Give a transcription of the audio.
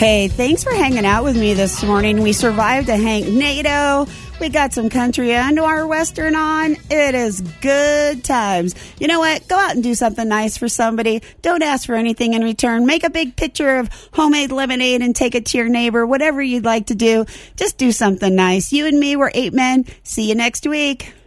Hey, thanks for hanging out with me this morning. We survived a Hank NATO. We got some country and our Western on. It is good times. You know what? Go out and do something nice for somebody. Don't ask for anything in return. Make a big picture of homemade lemonade and take it to your neighbor. Whatever you'd like to do, just do something nice. You and me, we're 8 men. See you next week.